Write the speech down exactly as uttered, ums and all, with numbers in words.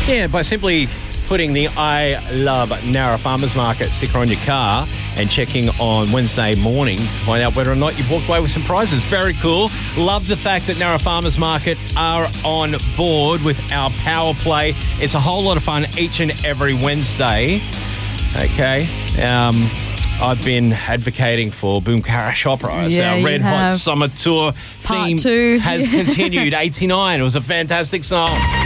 Yeah, by simply putting the I Love Nowra Farmers Market sticker on your car and checking on Wednesday morning to find out whether or not you've walked away with some prizes. Very cool. Love the fact that Nowra Farmers Market are on board with our Power Play. It's a whole lot of fun each and every Wednesday. Okay. Um... I've been advocating for Boom Kara Opera as Yeah, our you Red Hot have. Summer Tour Part theme two. has continued. eighty-nine. It was a fantastic song.